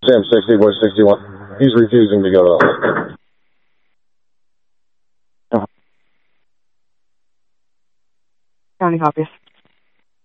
Sam 60, boy 61. He's refusing to go to the County copies.